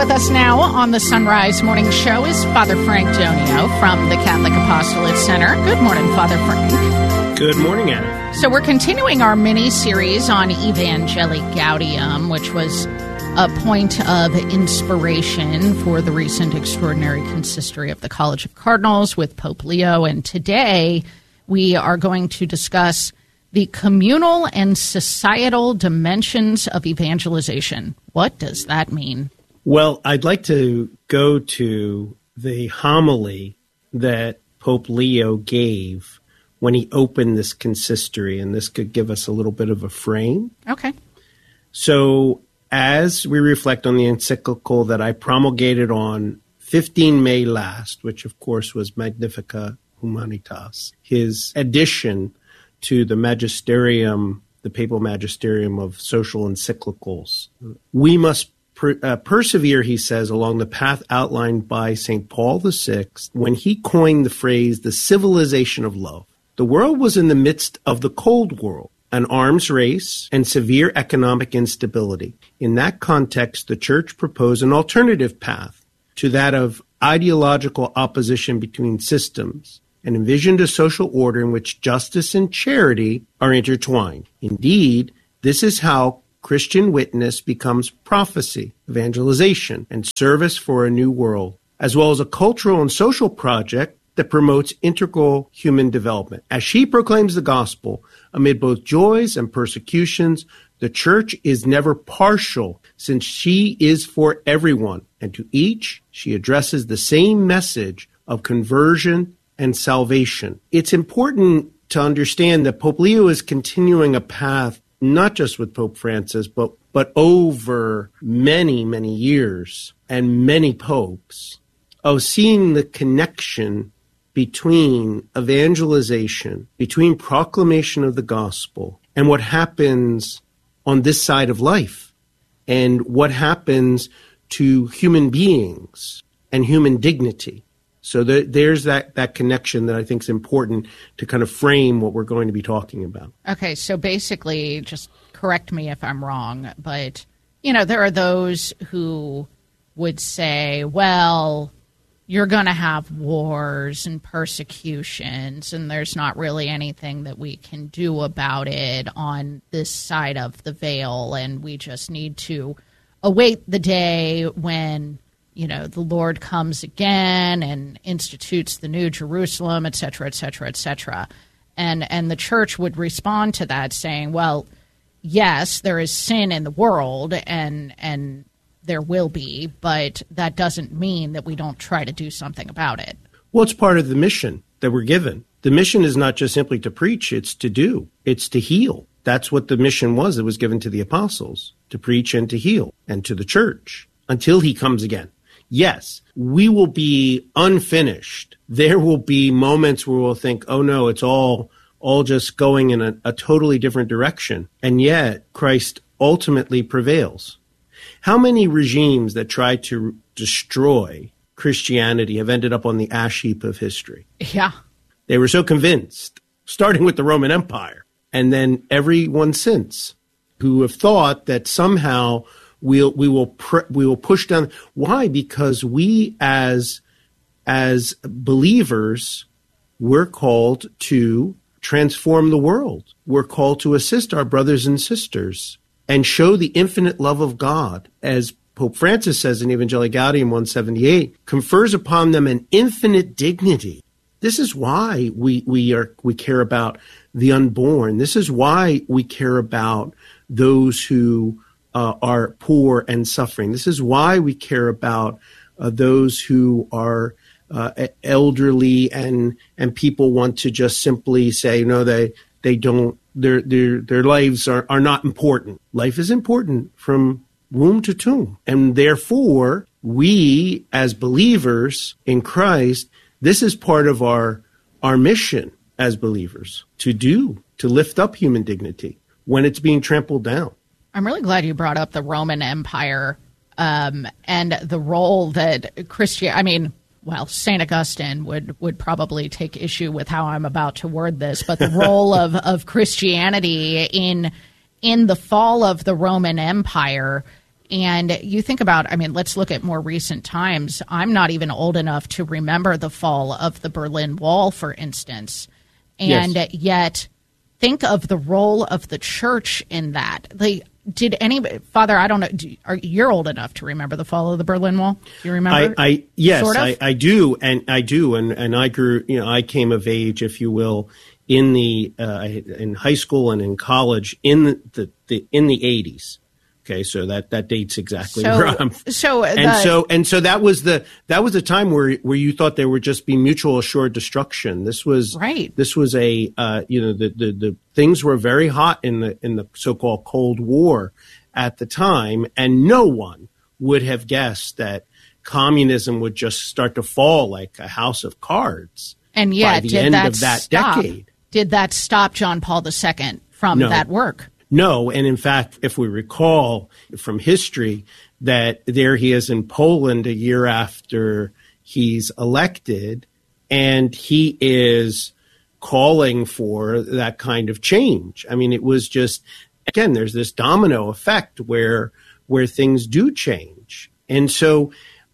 with us now on the Sunrise Morning Show is Father Frank Donio from the Catholic Apostolate Center. Good morning, Father Frank. Good morning, Anna. So we're continuing our mini-series on Evangelii Gaudium, which was a point of inspiration for the recent extraordinary consistory of the College of Cardinals with Pope Leo. And today we are going to discuss the communal and societal dimensions of evangelization. What does that mean? Well, I'd like to go to the homily that Pope Leo gave when he opened this consistory, and this could give us a little bit of a frame. Okay. So as we reflect on the encyclical that I promulgated on 15 May last, which of course was Magnificat Humanitas, his addition to the magisterium, the papal magisterium of social encyclicals, we must persevere, he says, along the path outlined by St. Paul VI when he coined the phrase, the civilization of love. The world was in the midst of the Cold War, an arms race, and severe economic instability. In that context, the Church proposed an alternative path to that of ideological opposition between systems and envisioned a social order in which justice and charity are intertwined. Indeed, this is how Christian witness becomes prophecy, evangelization, and service for a new world, as well as a cultural and social project that promotes integral human development. As she proclaims the gospel, amid both joys and persecutions, the Church is never partial, since she is for everyone, and to each she addresses the same message of conversion and salvation. It's important to understand that Pope Leo is continuing a path not just with Pope Francis, but over many, many years and many popes, of seeing the connection between evangelization, between proclamation of the gospel, and what happens on this side of life, and what happens to human beings and human dignity. So there's that connection that I think is important to kind of frame what we're going to be talking about. Okay, so basically, just correct me if I'm wrong, but, there are those who would say, well, you're going to have wars and persecutions, and there's not really anything that we can do about it on this side of the veil, and we just need to await the day when the Lord comes again and institutes the New Jerusalem, et cetera, et cetera, et cetera. And the Church would respond to that saying, well, yes, there is sin in the world and there will be, but that doesn't mean that we don't try to do something about it. Well, it's part of the mission that we're given. The mission is not just simply to preach, it's to do, it's to heal. That's what the mission was that was given to the apostles, to preach and to heal, and to the Church until he comes again. Yes, we will be unfinished. There will be moments where we'll think, oh no, it's all just going in a totally different direction. And yet Christ ultimately prevails. How many regimes that try to destroy Christianity have ended up on the ash heap of history? Yeah. They were so convinced, starting with the Roman Empire, and then everyone since, who have thought that somehow we will push down. Why? Because we as believers, we're called to transform the world. We're called to assist our brothers and sisters and show the infinite love of God, as Pope Francis says in Evangelii Gaudium 178, confers upon them an infinite dignity. This is why we care about the unborn. This is why we care about those who are poor and suffering. This is why we care about those who are elderly and people want to just simply say, no, they don't, their lives are not important. Life is important from womb to tomb. And therefore, we as believers in Christ, this is part of our mission as believers to lift up human dignity when it's being trampled down. I'm really glad you brought up the Roman Empire and the role that St. Augustine would probably take issue with how I'm about to word this, but the role of Christianity in the fall of the Roman Empire And you think about, let's look at more recent times. I'm not even old enough to remember the fall of the Berlin Wall, for instance. And yet, think of the role of the church in that. Did anybody, Father, I don't know, you're old enough to remember the fall of the Berlin Wall? Do you remember? Yes, sort of? I do. And I grew, I came of age, if you will, in in high school and in college in the 80s. Okay, so that dates exactly where I'm. So that was the time where you thought there would just be mutual assured destruction. This was right. This was the things were very hot in the so-called Cold War at the time, and no one would have guessed that communism would just start to fall like a house of cards. And yet, by the end of that decade, did that stop John Paul II from that work? No, and in fact, if we recall from history that there he is in Poland a year after he's elected, and he is calling for that kind of change. It was just, again, there's this domino effect where things do change. And so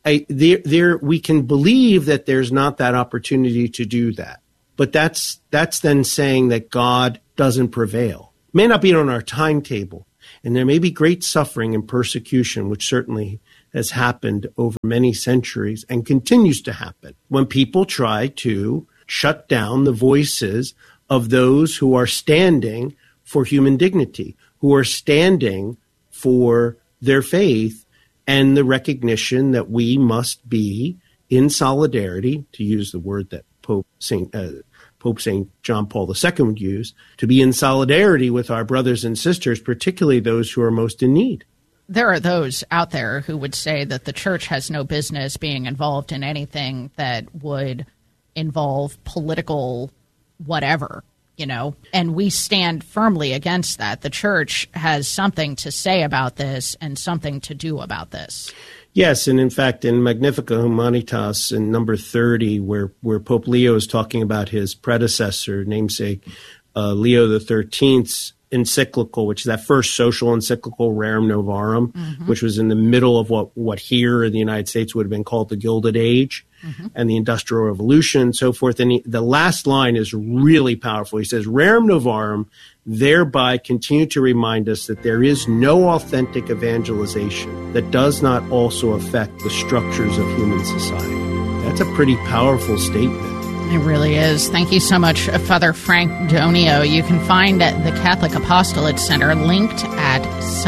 we can believe that there's not that opportunity to do that. But that's then saying that God doesn't prevail. May not be on our timetable, and there may be great suffering and persecution, which certainly has happened over many centuries and continues to happen when people try to shut down the voices of those who are standing for human dignity, who are standing for their faith and the recognition that we must be in solidarity, to use the word that Pope St. John Paul II would use, to be in solidarity with our brothers and sisters, particularly those who are most in need. There are those out there who would say that the church has no business being involved in anything that would involve political whatever, and we stand firmly against that. The church has something to say about this and something to do about this. Yes, and in fact, in Magnificat Humanitas, in number 30, where Pope Leo is talking about his predecessor, namesake Leo XIII's encyclical, which is that first social encyclical, Rerum Novarum, which was in the middle of what here in the United States would have been called the Gilded Age and the Industrial Revolution and so forth. And the last line is really powerful. He says, Rerum Novarum thereby continue to remind us that there is no authentic evangelization that does not also affect the structures of human society. That's a pretty powerful statement. It really is. Thank you so much, Father Frank Donio. You can find the Catholic Apostolate Center linked at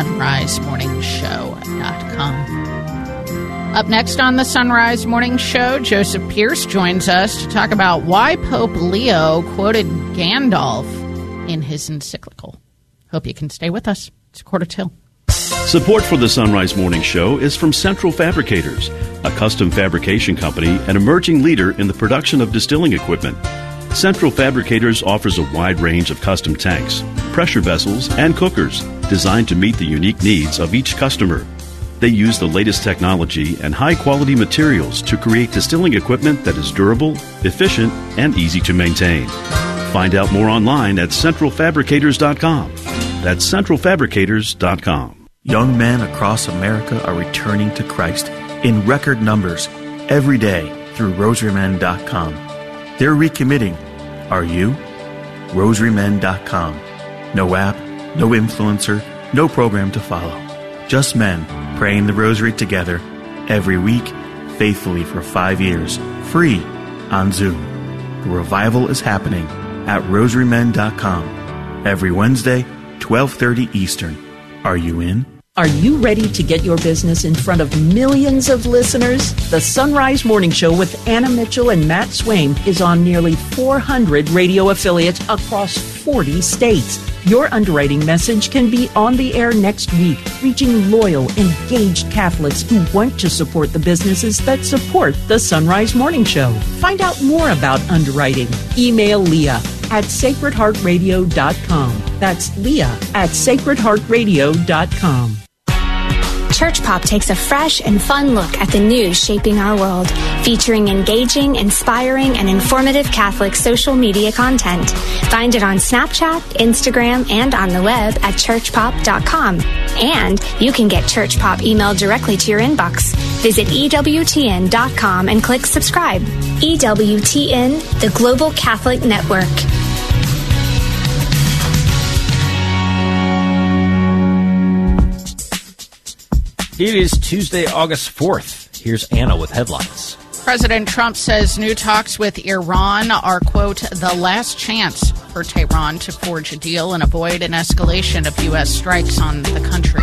sunrisemorningshow.com. Up next on the Sunrise Morning Show, Joseph Pierce joins us to talk about why Pope Leo quoted Gandalf in his encyclical. Hope you can stay with us. It's 1:45. Support for the Sunrise Morning Show is from Central Fabricators, a custom fabrication company and emerging leader in the production of distilling equipment. Central Fabricators offers a wide range of custom tanks, pressure vessels, and cookers designed to meet the unique needs of each customer. They use the latest technology and high-quality materials to create distilling equipment that is durable, efficient, and easy to maintain. Find out more online at centralfabricators.com. That's centralfabricators.com. Young men across America are returning to Christ in record numbers every day through rosarymen.com. They're recommitting. Are you? rosarymen.com. No app, no influencer, no program to follow. Just men praying the rosary together every week, faithfully for 5 years, free on Zoom. The revival is happening at rosarymen.com every Wednesday, 12:30 Eastern. Are you in? Are you ready to get your business in front of millions of listeners? The Sunrise Morning Show with Anna Mitchell and Matt Swaim is on nearly 400 radio affiliates across 40 states. Your underwriting message can be on the air next week, reaching loyal, engaged Catholics who want to support the businesses that support the Sunrise Morning Show. Find out more about underwriting. Email Leah at sacredheartradio.com. That's Leah at sacredheartradio.com. Church Pop takes a fresh and fun look at the news shaping our world, featuring engaging, inspiring, and informative Catholic social media content. Find it on Snapchat, Instagram, and on the web at churchpop.com. And you can get Church Pop emailed directly to your inbox. Visit EWTN.com and click subscribe. EWTN, the Global Catholic Network. It is Tuesday, August 4th. Here's Anna with headlines. President Trump says new talks with Iran are, quote, the last chance for Tehran to forge a deal and avoid an escalation of U.S. strikes on the country.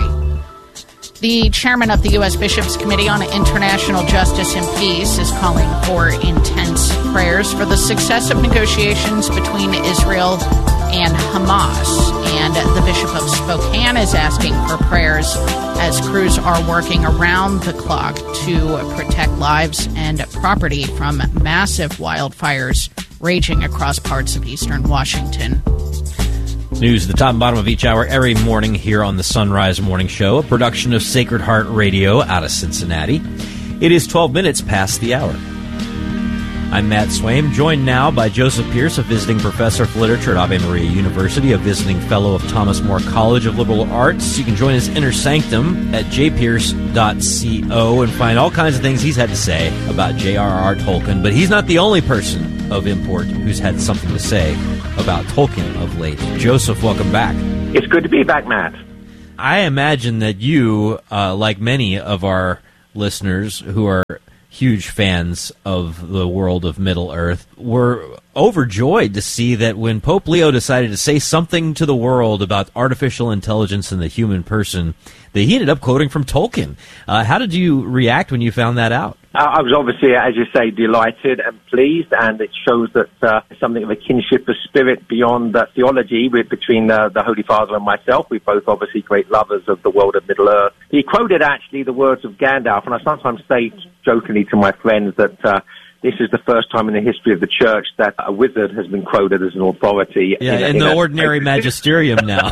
The chairman of the U.S. Bishops' Committee on International Justice and Peace is calling for intense prayers for the success of negotiations between Israel and Hamas. And the Bishop of Spokane is asking for prayers as crews are working around the clock to protect lives and property from massive wildfires raging across parts of eastern Washington. News at the top and bottom of each hour every morning here on the Sunrise Morning Show, a production of Sacred Heart Radio out of Cincinnati. It is 12 minutes past the hour. I'm Matt Swaim, joined now by Joseph Pierce, a visiting professor of literature at Ave Maria University, a visiting fellow of Thomas More College of Liberal Arts. You can join his inner sanctum at jpierce.co and find all kinds of things he's had to say about J.R.R. Tolkien. But he's not the only person of import who's had something to say about Tolkien of late. Joseph, welcome back. It's good to be back, Matt. I imagine that you, like many of our listeners who are huge fans of the world of Middle-earth, were overjoyed to see that when Pope Leo decided to say something to the world about artificial intelligence and the human person, that he ended up quoting from Tolkien. How did you react when you found that out? I was obviously, as you say, delighted and pleased, and it shows that something of a kinship of spirit beyond theology between the Holy Father and myself. We're both obviously great lovers of the world of Middle-earth. He quoted actually the words of Gandalf, and I sometimes say jokingly to my friends that this is the first time in the history of the Church that a wizard has been quoted as an authority. In the ordinary magisterium now.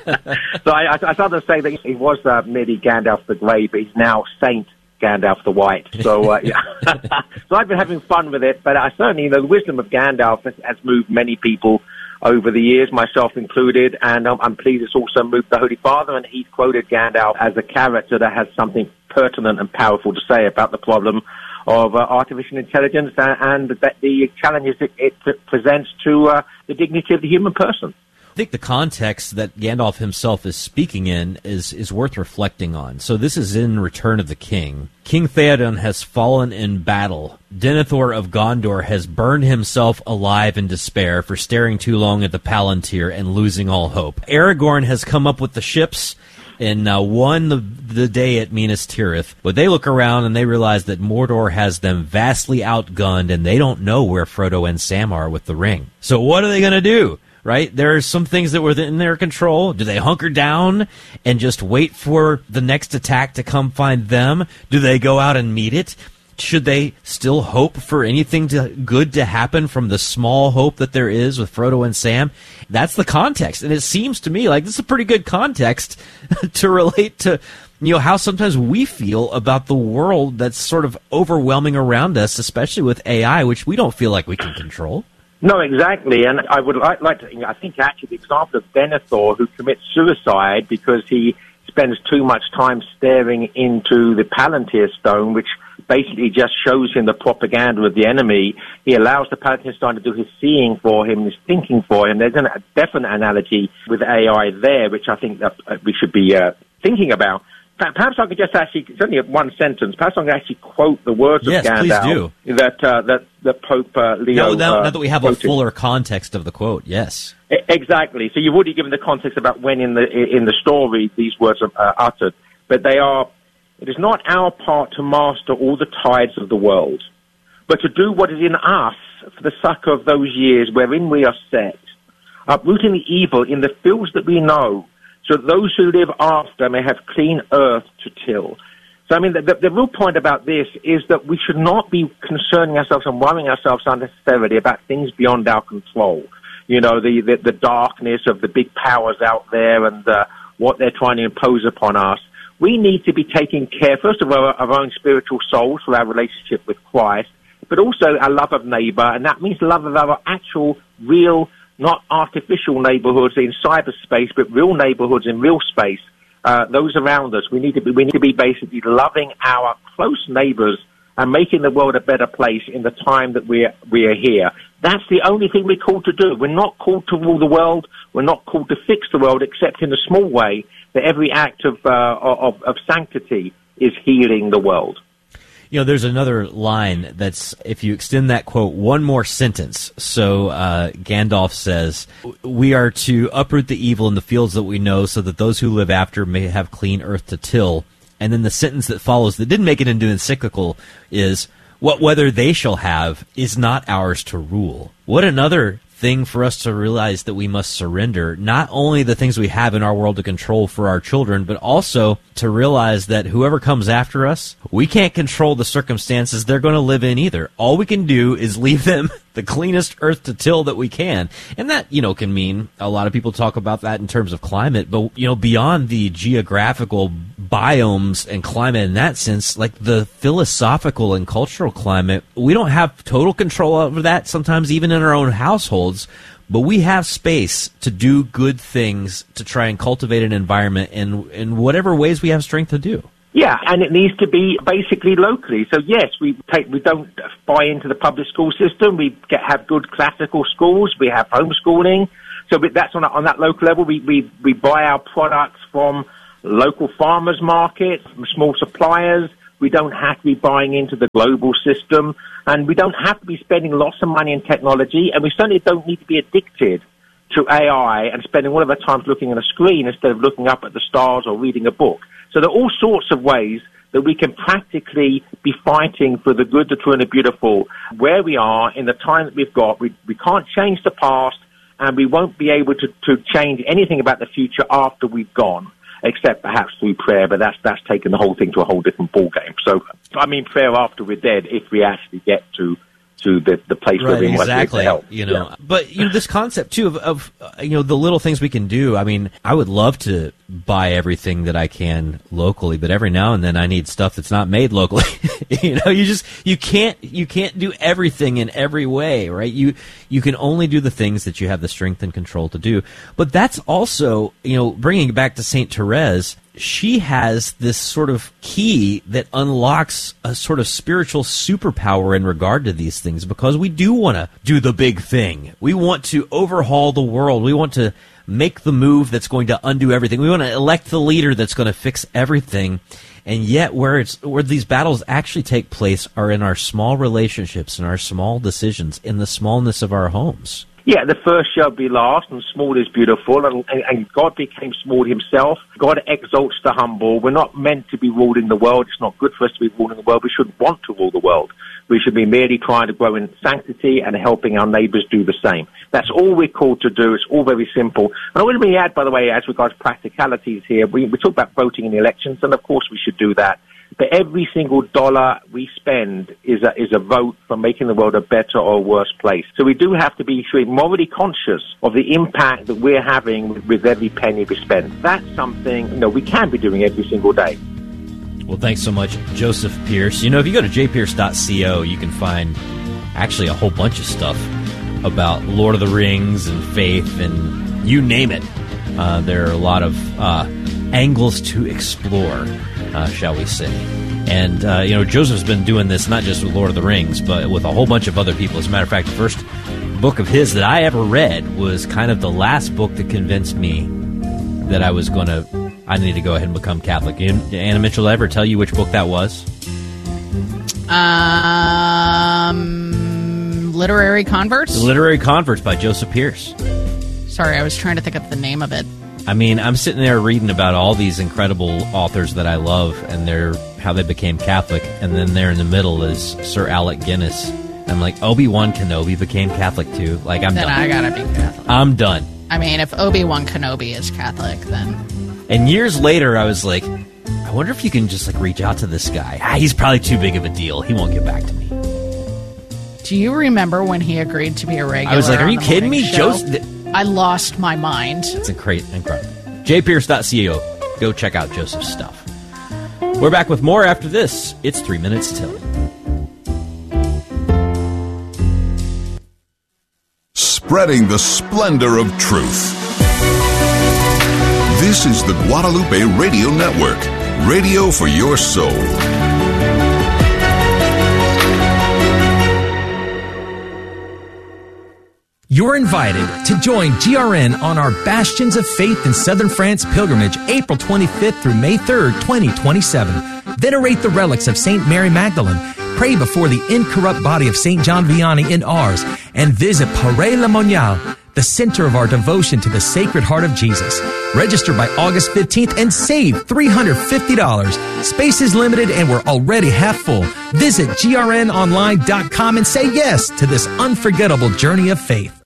So I thought to say that he was merely Gandalf the Grey, but he's now Saint Gandalf the White. So, yeah. So I've been having fun with it, but certainly the wisdom of Gandalf has moved many people over the years, myself included, and I'm pleased it's also moved the Holy Father, and he's quoted Gandalf as a character that has something pertinent and powerful to say about the problem of artificial intelligence and the challenges it presents to the dignity of the human person. I think the context that Gandalf himself is speaking in is worth reflecting on. So this is in Return of the King. King Theoden has fallen in battle. Denethor of Gondor has burned himself alive in despair for staring too long at the Palantir and losing all hope. Aragorn has come up with the ships and won the day at Minas Tirith. But they look around and they realize that Mordor has them vastly outgunned, and they don't know where Frodo and Sam are with the ring. So what are they going to do? Right? There are some things that were in their control. Do they hunker down and just wait for the next attack to come find them? Do they go out and meet it? Should they still hope for anything good to happen from the small hope that there is with Frodo and Sam? That's the context. And it seems to me like this is a pretty good context to relate to, how sometimes we feel about the world that's sort of overwhelming around us, especially with AI, which we don't feel like we can control. No, exactly. And I would like to, I think actually the example of Denethor, who commits suicide because he spends too much time staring into the Palantir Stone, which basically just shows him the propaganda of the enemy. He allows the Palantir Stone to do his seeing for him, his thinking for him. There's a definite analogy with AI there, which I think that we should be thinking about. Perhaps I could just actually, it's only one sentence, perhaps I could actually quote the words of Gandalf that Pope Leo now that we have quoted. A fuller context of the quote, yes. Exactly. So you've already given the context about when in the story these words are uttered. But it is not our part to master all the tides of the world, but to do what is in us for the succor of those years wherein we are set, uprooting the evil in the fields that we know, so that those who live after may have clean earth to till. So, I mean, the real point about this is that we should not be concerning ourselves and worrying ourselves unnecessarily about things beyond our control. The darkness of the big powers out there and what they're trying to impose upon us. we need to be taking care, first of all, of our own spiritual souls for our relationship with Christ, but also our love of neighbor, and that means love of our actual, real, not artificial neighborhoods in cyberspace, but real neighborhoods in real space. Those around us, we need to be basically loving our close neighbors and making the world a better place in the time that we are here. That's the only thing we're called to do. We're not called to rule the world. We're not called to fix the world, except in a small way that every act of sanctity is healing the world. You know, there's another line that's, if you extend that quote one more sentence. So Gandalf says, we are to uproot the evil in the fields that we know so that those who live after may have clean earth to till. And then the sentence that follows that didn't make it into encyclical is, what weather they shall have is not ours to rule. What another thing for us to realize that we must surrender, not only the things we have in our world to control for our children, but also to realize that whoever comes after us, we can't control the circumstances they're going to live in either. All we can do is leave them the cleanest earth to till that we can. And that, you know, can mean, a lot of people talk about that in terms of climate, but, you know, beyond the geographical biomes and climate in that sense, like the philosophical and cultural climate, we don't have total control over that, sometimes even in our own households, but we have space to do good things, to try and cultivate an environment in whatever ways we have strength to do. Yeah, and it needs to be basically locally. So yes, we don't buy into the public school system. We have good classical schools. We have homeschooling. So that's on that local level. We buy our products from local farmers markets, from small suppliers. We don't have to be buying into the global system, and we don't have to be spending lots of money in technology, and we certainly don't need to be addicted to AI and spending all of our time looking at a screen instead of looking up at the stars or reading a book. So there are all sorts of ways that we can practically be fighting for the good, the true, and the beautiful where we are in the time that we've got. We can't change the past, and we won't be able to change anything about the future after we've gone, except perhaps through prayer, but that's taken the whole thing to a whole different ballgame. So, I mean, prayer after we're dead, if we actually get to the place where we might need help. You know, yeah. But you know, this concept too of you know, the little things we can do. I mean, I would love to buy everything that I can locally, but every now and then I need stuff that's not made locally. You know, you can't do everything in every way, right? You can only do the things that you have the strength and control to do. But that's also, you know, bringing it back to Saint Therese. She has this sort of key that unlocks a sort of spiritual superpower in regard to these things, because we do want to do the big thing. We want to overhaul the world. We want to make the move that's going to undo everything. We want to elect the leader that's going to fix everything. And yet where these battles actually take place are in our small relationships, in our small decisions, in the smallness of our homes. Yeah, the first shall be last, and small is beautiful, and God became small himself. God exalts the humble. We're not meant to be ruling the world. It's not good for us to be ruling the world. We shouldn't want to rule the world. We should be merely trying to grow in sanctity and helping our neighbors do the same. That's all we're called to do. It's all very simple. And I want to add, by the way, as regards practicalities here, we talk about voting in the elections, and of course we should do that. But every single dollar we spend is a vote for making the world a better or worse place. So we do have to be morally conscious of the impact that we're having with every penny we spend. That's something, we can be doing every single day. Well, thanks so much, Joseph Pearce. You know, if you go to jpearce.co, you can find actually a whole bunch of stuff about Lord of the Rings and faith and you name it. There are a lot of angles to explore, shall we say. And, Joseph's been doing this not just with Lord of the Rings, but with a whole bunch of other people. As a matter of fact, the first book of his that I ever read was kind of the last book that convinced me that I need to go ahead and become Catholic. Anna Mitchell, did I ever tell you which book that was? Literary Converts? The Literary Converts by Joseph Pearce. Sorry, I was trying to think of the name of it. I mean, I'm sitting there reading about all these incredible authors that I love and how they became Catholic, and then there in the middle is Sir Alec Guinness. I'm like, Obi-Wan Kenobi became Catholic too. Like, I'm done. Then I gotta be Catholic. I'm done. I mean, if Obi-Wan Kenobi is Catholic, then... And years later, I was like, I wonder if you can just reach out to this guy. He's probably too big of a deal. He won't get back to me. Do you remember when he agreed to be a regular? I was like, are you kidding me? I lost my mind. It's incredible. jpearce.co. Go check out Joseph's stuff. We're back with more after this. It's 3 Minutes Till. Spreading the splendor of truth. This is the Guadalupe Radio Network, radio for your soul. You're invited to join GRN on our Bastions of Faith in Southern France pilgrimage, April 25th through May 3rd, 2027. Venerate the relics of St. Mary Magdalene, pray before the incorrupt body of St. John Vianney in Ars, and visit Paray-le-Monial, the center of our devotion to the Sacred Heart of Jesus. Register by August 15th and save $350. Space is limited and we're already half full. Visit grnonline.com and say yes to this unforgettable journey of faith.